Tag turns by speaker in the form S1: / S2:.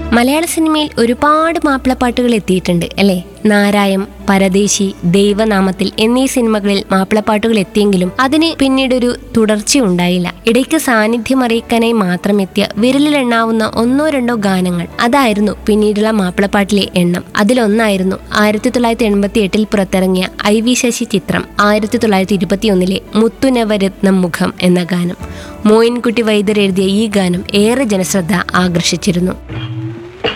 S1: മലയാള സിനിമയിൽ ഒരുപാട് മാപ്പിളപ്പാട്ടുകൾ എത്തിയിട്ടുണ്ട് അല്ലേ? നാരായം, പരദേശി, ദൈവനാമത്തിൽ എന്നീ സിനിമകളിൽ മാപ്പിളപ്പാട്ടുകൾ എത്തിയെങ്കിലും അതിന് പിന്നീടൊരു തുടർച്ചയുണ്ടായില്ല. ഇടയ്ക്ക് സാന്നിധ്യം അറിയിക്കാനായി മാത്രം എത്തിയ വിരലിലെണ്ണാവുന്ന ഒന്നോ രണ്ടോ ഗാനങ്ങൾ, അതായിരുന്നു പിന്നീടുള്ള മാപ്പിളപ്പാട്ടിലെ എണ്ണം. അതിലൊന്നായിരുന്നു 1988 പുറത്തിറങ്ങിയ IV ശശി ചിത്രം 1921 മുത്തുനവരത്നം മുഖം എന്ന ഗാനം. മോയിൻകുട്ടി വൈദ്യർ എഴുതിയ ഈ ഗാനം ഏറെ ജനശ്രദ്ധ ആകർഷിച്ചിരുന്നു.